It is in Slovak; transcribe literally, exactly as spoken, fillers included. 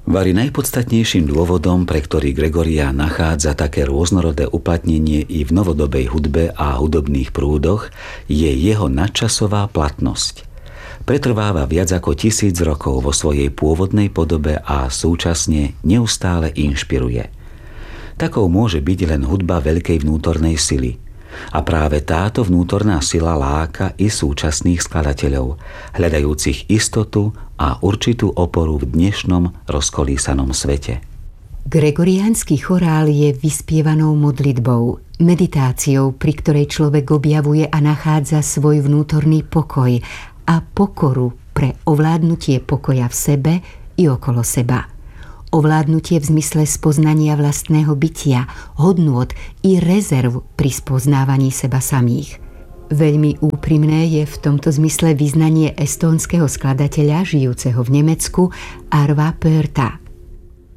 Vari najpodstatnejším dôvodom, pre ktorý Gregorián nachádza také rôznorodé uplatnenie i v novodobej hudbe a hudobných prúdoch, je jeho nadčasová platnosť. Pretrváva viac ako tisíc rokov vo svojej pôvodnej podobe a súčasne neustále inšpiruje. Takou môže byť len hudba veľkej vnútornej sily. A práve táto vnútorná sila láka i súčasných skladateľov, hľadajúcich istotu a určitú oporu v dnešnom rozkolísanom svete. Gregoriánsky chorál je vyspievanou modlitbou, meditáciou, pri ktorej človek objavuje a nachádza svoj vnútorný pokoj a pokoru pre ovládnutie pokoja v sebe i okolo seba. Ovládnutie v zmysle spoznania vlastného bytia, hodnôt i rezerv pri spoznávaní seba samých. Veľmi úprimné je v tomto zmysle vyznanie estónskeho skladateľa žijúceho v Nemecku Arva Pörta.